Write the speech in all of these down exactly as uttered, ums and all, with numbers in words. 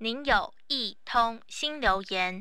您有一通新留言。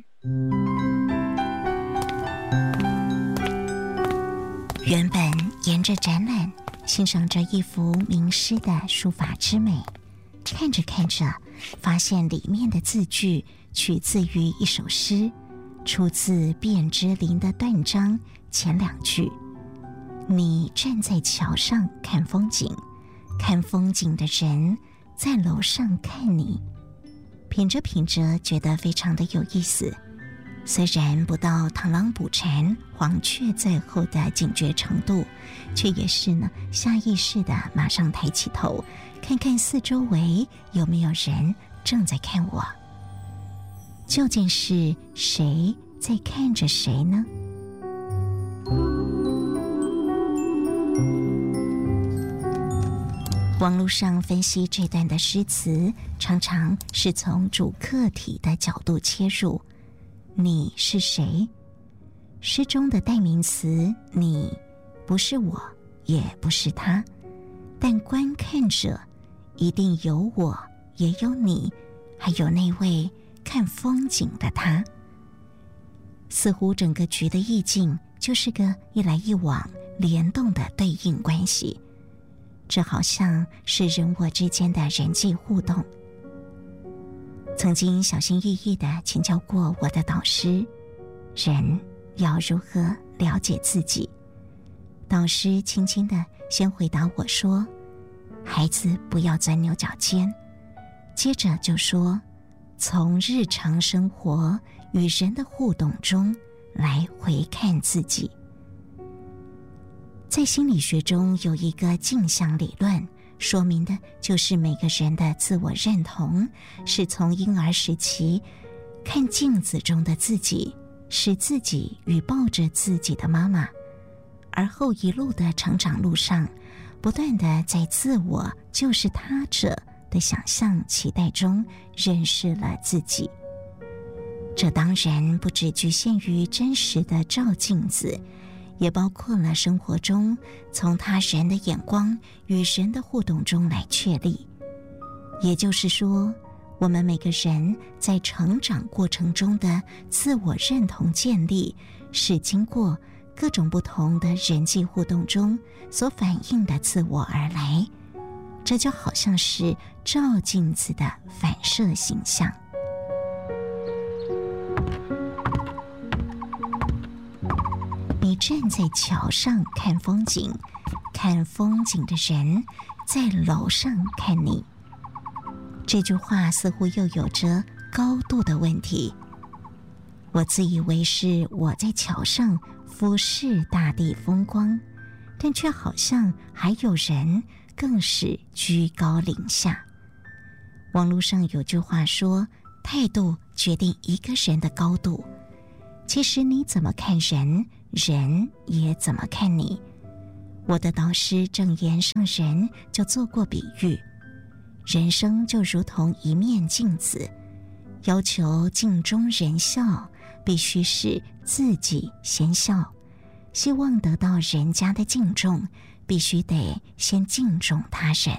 原本沿着展览欣赏着一幅名诗的书法之美，看着看着，发现里面的字句取自于一首诗，出自卞之琳的断章前两句：你站在桥上看风景，看风景的人在楼上看你。品着品着觉得非常的有意思，虽然不到螳螂捕蝉黄雀在后的警觉程度，却也是呢下意识的马上抬起头，看看四周围有没有人正在看我。究竟是谁在看着谁呢？网络上分析这段的诗词，常常是从主客体的角度切入。你是谁？诗中的代名词你，不是我，也不是他，但观看者一定有我，也有你，还有那位看风景的他。似乎整个局的意境就是个一来一往联动的对应关系，这好像是人我之间的人际互动。曾经小心翼翼地请教过我的导师，人要如何了解自己？导师轻轻地先回答我说，孩子不要钻牛角尖，接着就说，从日常生活与人的互动中来回看自己。在心理学中有一个镜像理论，说明的就是每个人的自我认同是从婴儿时期看镜子中的自己，是自己与抱着自己的妈妈，而后一路的成长路上，不断的在自我就是他者的想象期待中认识了自己。这当然不只局限于真实的照镜子，也包括了生活中从他人的眼光与人的互动中来确立。也就是说，我们每个人在成长过程中的自我认同建立，是经过各种不同的人际互动中所反映的自我而来，这就好像是照镜子的反射形象。你站在桥上看风景，看风景的人在楼上看你。这句话似乎又有着高度的问题。我自以为是我在桥上俯视大地风光，但却好像还有人更是居高临下。网络上有句话说，态度决定一个人的高度。其实你怎么看人，人也怎么看你。我的导师正言上人就做过比喻，人生就如同一面镜子，要求镜中人笑，必须是自己先笑，希望得到人家的敬重，必须得先敬重他人。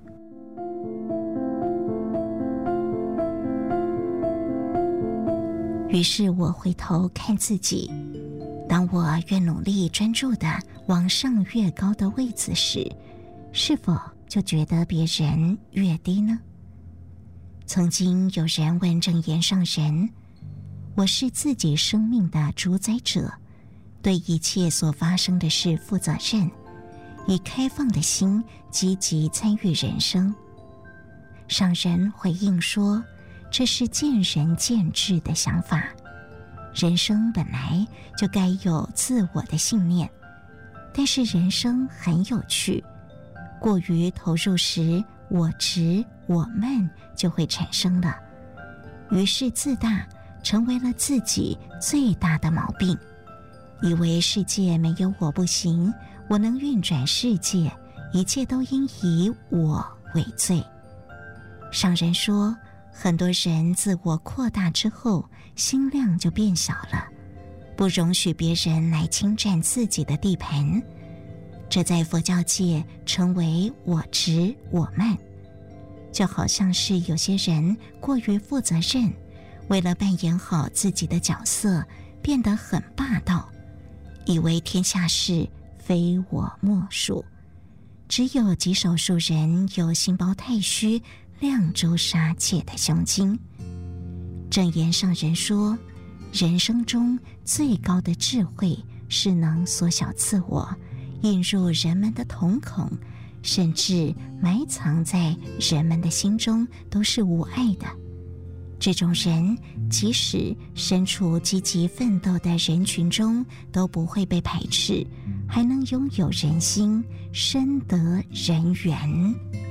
于是我回头看自己，当我越努力专注地往上越高的位子时，是否就觉得别人越低呢？曾经有人问正言上人，我是自己生命的主宰者，对一切所发生的事负责任，以开放的心积极参与人生。上人回应说，这是见仁见智的想法，人生本来就该有自我的信念，但是人生很有趣，过于投入时，我执我慢就会产生了，于是自大成为了自己最大的毛病，以为世界没有我不行，我能运转世界，一切都应以我为最。上人说，很多人自我扩大之后，心量就变小了，不容许别人来侵占自己的地盘，这在佛教界称为我执我慢。 就好像是有些人过于负责任，为了扮演好自己的角色，变得很霸道，以为天下事非我莫属。只有极少数人有心包太虚、亮州杀戒的胸襟。正言上人说，人生中最高的智慧是能缩小自我，引入人们的瞳孔，甚至埋藏在人们的心中，都是无碍的。这种人即使身处积极奋斗的人群中，都不会被排斥，还能拥有人心，深得人缘。